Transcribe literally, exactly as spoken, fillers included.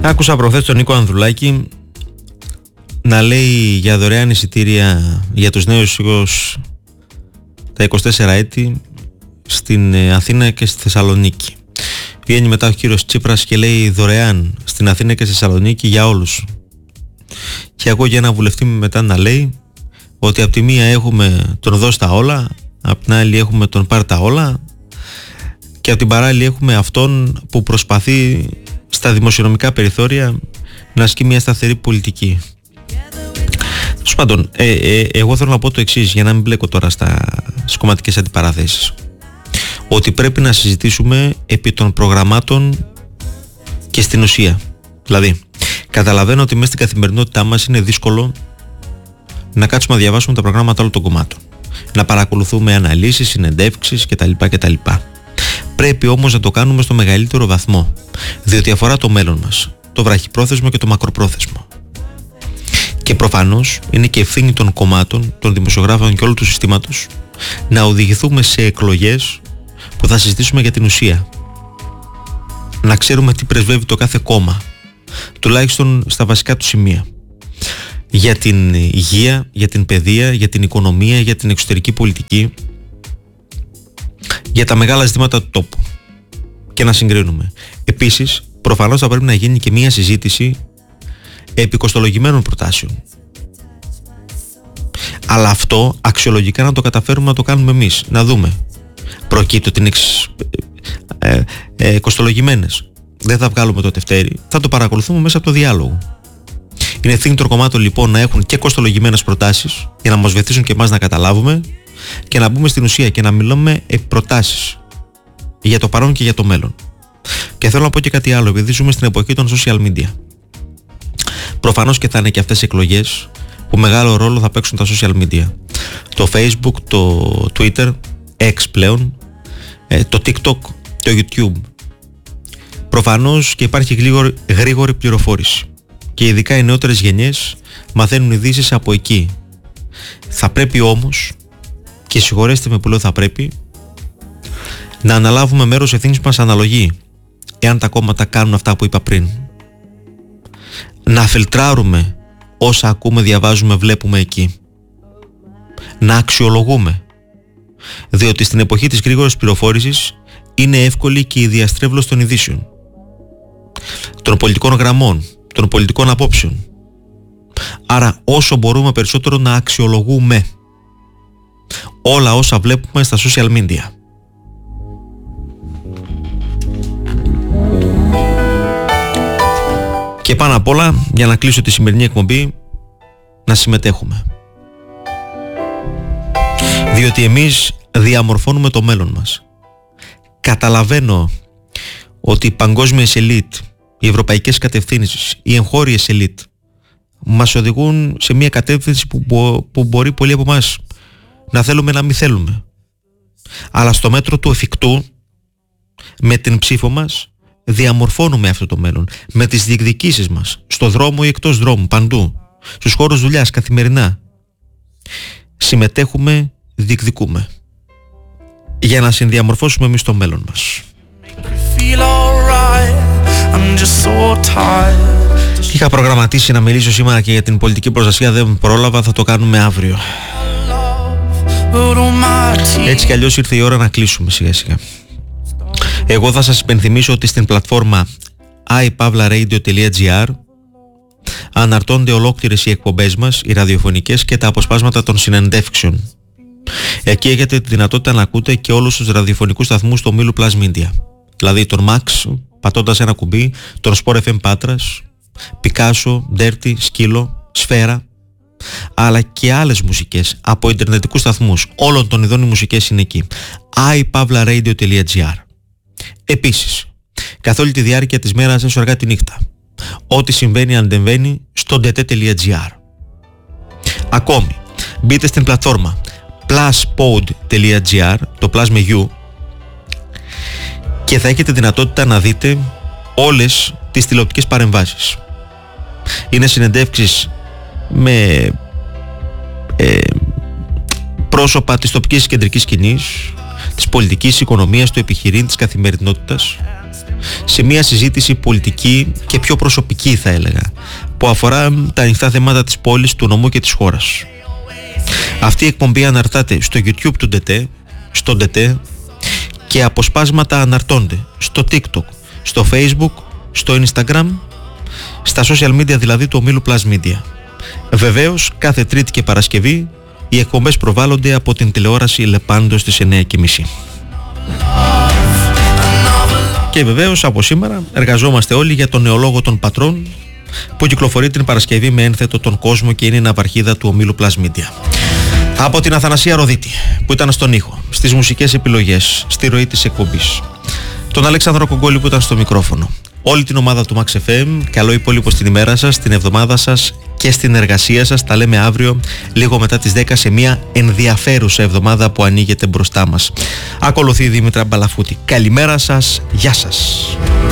Άκουσα προχθές τον Νίκο Ανδρουλάκη να λέει για δωρεάν εισιτήρια για τους νέους τα είκοσι τέσσερα έτη στην Αθήνα και στη Θεσσαλονίκη. Βγαίνει μετά ο κύριος Τσίπρας και λέει δωρεάν στην Αθήνα και στη Θεσσαλονίκη για όλους. Και ακούω για ένα βουλευτή μετά να λέει ότι από τη μία έχουμε τον δώσ' τα όλα, από την άλλη έχουμε τον πάρ' τα όλα και από την παράλληλη έχουμε αυτόν που προσπαθεί στα δημοσιονομικά περιθώρια να ασκεί μια σταθερή πολιτική. Τέλος πάντων, ε, ε, εγώ θέλω να πω το εξής, για να μην μπλέκω τώρα στα, στις κομματικές αντιπαραθέσεις. Ότι πρέπει να συζητήσουμε επί των προγραμμάτων και στην ουσία. Δηλαδή, καταλαβαίνω ότι μέσα στην καθημερινότητά μας είναι δύσκολο να κάτσουμε να διαβάσουμε τα προγράμματα όλων των κομμάτων. Να παρακολουθούμε αναλύσεις, συνεντεύξεις κτλ. κτλ. Πρέπει όμως να το κάνουμε στο μεγαλύτερο βαθμό, διότι αφορά το μέλλον μας, το βραχυπρόθεσμο και το μακροπρόθεσμο. Και προφανώς είναι και ευθύνη των κομμάτων, των δημοσιογράφων και όλου του συστήματος να οδηγηθούμε σε εκλογές που θα συζητήσουμε για την ουσία. Να ξέρουμε τι πρεσβεύει το κάθε κόμμα, τουλάχιστον στα βασικά του σημεία. Για την υγεία, για την παιδεία, για την οικονομία, για την εξωτερική πολιτική, για τα μεγάλα ζητήματα του τόπου και να συγκρίνουμε. Επίσης, προφανώς θα πρέπει να γίνει και μία συζήτηση επί κοστολογημένων προτάσεων. Αλλά αυτό αξιολογικά να το καταφέρουμε να το κάνουμε εμείς. Να δούμε. Προκύπτει ότι είναι ε, ε, κοστολογημένες. Δεν θα βγάλουμε το τευτέρι. Θα το παρακολουθούμε μέσα από το διάλογο. Είναι ευθύνη των κομμάτων λοιπόν να έχουν και κοστολογημένες προτάσεις για να μας βοηθήσουν και εμάς να καταλάβουμε και να μπούμε στην ουσία και να μιλούμε επί προτάσεις για το παρόν και για το μέλλον. Και θέλω να πω και κάτι άλλο, επειδή ζούμε στην εποχή των social media. Προφανώς και θα είναι και αυτές οι εκλογές που μεγάλο ρόλο θα παίξουν τα social media. Το Facebook, το Twitter, X πλέον, το TikTok, το YouTube. Προφανώς και υπάρχει γρήγορη, γρήγορη πληροφόρηση. Και ειδικά οι νεότερες γενιές μαθαίνουν ειδήσεις από εκεί. Θα πρέπει όμως, και συγχωρέστε με που λέω θα πρέπει, να αναλάβουμε μέρος ευθύνης που μας αναλογεί, εάν τα κόμματα κάνουν αυτά που είπα πριν. Να φιλτράρουμε όσα ακούμε, διαβάζουμε, βλέπουμε εκεί. Να αξιολογούμε. Διότι στην εποχή της γρήγορης πληροφόρησης είναι εύκολη και η διαστρέβλωση των ειδήσεων, των πολιτικών γραμμών, των πολιτικών απόψεων. Άρα όσο μπορούμε περισσότερο να αξιολογούμε όλα όσα βλέπουμε στα social media. Και πάνω απ' όλα, για να κλείσω τη σημερινή εκπομπή, να συμμετέχουμε. Διότι εμείς διαμορφώνουμε το μέλλον μας. Καταλαβαίνω ότι οι παγκόσμιες ελίτ, οι ευρωπαϊκές κατευθύνσεις, οι εγχώριες ελίτ μας οδηγούν σε μια κατεύθυνση που, μπο, που μπορεί πολλοί από εμάς να θέλουμε να μην θέλουμε. Αλλά στο μέτρο του εφικτού, με την ψήφο μας, διαμορφώνουμε αυτό το μέλλον. Με τις διεκδικήσεις μας, στο δρόμο ή εκτός δρόμου, παντού, στους χώρους δουλειάς, καθημερινά. Συμμετέχουμε, διεκδικούμε. Για να συνδιαμορφώσουμε εμείς το μέλλον μας. Είχα προγραμματίσει να μιλήσω σήμερα και για την πολιτική προστασία, δεν πρόλαβα, θα το κάνουμε αύριο. Έτσι κι αλλιώς ήρθε η ώρα να κλείσουμε σιγά σιγά. Εγώ θα σας υπενθυμίσω ότι στην πλατφόρμα άι παύλα ρέιντιο τελεία τζι άρ αναρτώνται ολόκληρες οι εκπομπές μας, οι ραδιοφωνικές και τα αποσπάσματα των συνεντεύξεων. Εκεί έχετε τη δυνατότητα να ακούτε και όλους τους ραδιοφωνικούς σταθμούς του ομίλου Plus Media. Δηλαδή τον Max, πατώντας ένα κουμπί, τον Sport εφ εμ Πάτρας, Πικάσο, Dirty, Σκύλο, Σφαίρα, αλλά και άλλες μουσικές από ιντερνετικούς σταθμούς. Όλων των ειδών οι μουσικές είναι εκεί. άι παύλα ρέιντιο τελεία τζι άρ. Επίσης, καθ' όλη τη διάρκεια της μέρας έσω αργά τη νύχτα, ό,τι συμβαίνει αντεμβαίνει στο ντε τελεία τζι άρ. Ακόμη, μπείτε στην πλατφόρμα plus pod τελεία τζι άρ, το plus με U, και θα έχετε δυνατότητα να δείτε όλες τις τηλεοπτικές παρεμβάσεις. Είναι συνεντεύξεις με ε, πρόσωπα της τοπικής κεντρικής σκηνής, της πολιτικής, οικονομίας, του επιχειρήν, της καθημερινότητας, σε μια συζήτηση πολιτική και πιο προσωπική, θα έλεγα, που αφορά τα ανοιχτά θέματα της πόλης, του νομού και της χώρας. Αυτή η εκπομπή αναρτάται στο YouTube του ΝΤΕΤΕ, στο ΝΤΕΤΕ, και αποσπάσματα αναρτώνται στο TikTok, στο Facebook, στο Instagram, στα social media δηλαδή του ομίλου Plus Media. Βεβαίως, κάθε Τρίτη και Παρασκευή οι εκπομπές προβάλλονται από την τηλεόραση Λεπάντο στις εννιά και μισή. Και βεβαίως από σήμερα εργαζόμαστε όλοι για τον νεολόγο των πατρών, που κυκλοφορεί την Παρασκευή με ένθετο τον κόσμο και είναι η ναυαρχίδα του ομίλου Plus Media. Από την Αθανασία Ροδίτη, που ήταν στον ήχο, στις μουσικές επιλογές, στη ροή της εκπομπής, τον Αλέξανδρο Κογκόλη που ήταν στο μικρόφωνο, όλη την ομάδα του Max εφ εμ, καλό υπόλοιπο στην ημέρα σας, στην εβδομάδα σας και στην εργασία σας. Τα λέμε αύριο λίγο μετά τις δέκα σε μια ενδιαφέρουσα εβδομάδα που ανοίγεται μπροστά μας. Ακολουθεί η Δήμητρα Μπαλαφούτη. Καλημέρα σας, γεια σας.